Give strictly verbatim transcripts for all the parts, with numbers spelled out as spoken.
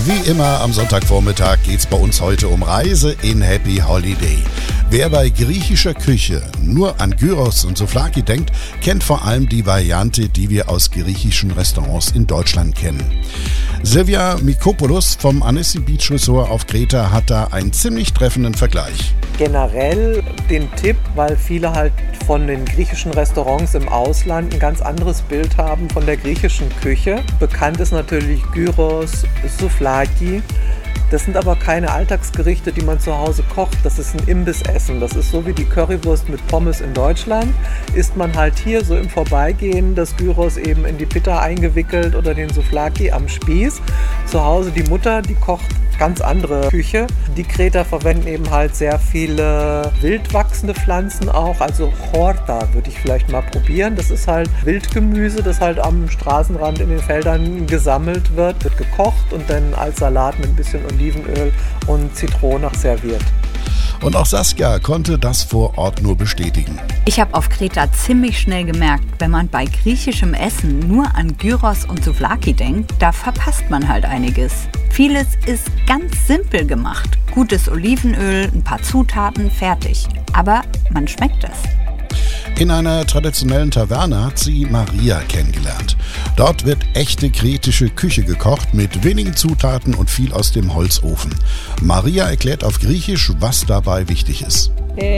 Wie immer am Sonntagvormittag geht's bei uns heute um Reise in Happy Holiday. Wer bei griechischer Küche nur an Gyros und Souvlaki denkt, kennt vor allem die Variante, die wir aus griechischen Restaurants in Deutschland kennen. Silvia Mikopoulos vom Annecy Beach Resort auf Kreta hat da einen ziemlich treffenden Vergleich. Generell den Tipp, weil viele halt von den griechischen Restaurants im Ausland ein ganz anderes Bild haben von der griechischen Küche. Bekannt ist natürlich Gyros, Souvlaki. Das sind aber keine Alltagsgerichte, die man zu Hause kocht. Das ist ein Imbissessen. Das ist so wie die Currywurst mit Pommes in Deutschland. Isst man halt hier so im Vorbeigehen das Gyros eben in die Pita eingewickelt oder den Souvlaki am Spieß. Zu Hause die Mutter, die kocht ganz andere Küche. Die Kreter verwenden eben halt sehr viele wild wachsende Pflanzen auch. Also Horta würde ich vielleicht mal probieren. Das ist halt Wildgemüse, das halt am Straßenrand in den Feldern gesammelt wird, wird gekocht und dann als Salat mit ein bisschen Olivenöl und Zitrone serviert. Und auch Saskia konnte das vor Ort nur bestätigen. Ich habe auf Kreta ziemlich schnell gemerkt, wenn man bei griechischem Essen nur an Gyros und Souvlaki denkt, da verpasst man halt einiges. Vieles ist ganz simpel gemacht. Gutes Olivenöl, ein paar Zutaten, fertig. Aber man schmeckt es. In einer traditionellen Taverne hat sie Maria kennengelernt. Dort wird echte kretische Küche gekocht mit wenigen Zutaten und viel aus dem Holzofen. Maria erklärt auf Griechisch, was dabei wichtig ist.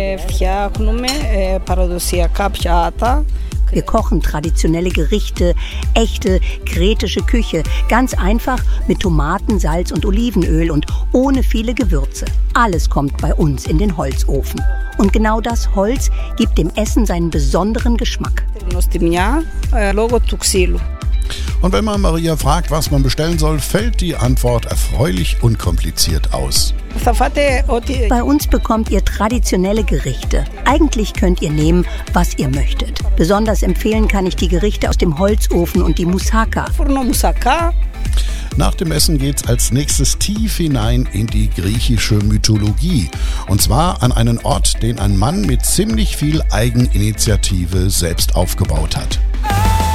Wir kochen traditionelle Gerichte, echte kretische Küche, ganz einfach mit Tomaten, Salz und Olivenöl und ohne viele Gewürze. Alles kommt bei uns in den Holzofen. Und genau das Holz gibt dem Essen seinen besonderen Geschmack. Und wenn man Maria fragt, was man bestellen soll, fällt die Antwort erfreulich unkompliziert aus. Bei uns bekommt ihr traditionelle Gerichte. Eigentlich könnt ihr nehmen, was ihr möchtet. Besonders empfehlen kann ich die Gerichte aus dem Holzofen und die Moussaka. Nach dem Essen geht's als nächstes tief hinein in die griechische Mythologie. Und zwar an einen Ort, den ein Mann mit ziemlich viel Eigeninitiative selbst aufgebaut hat.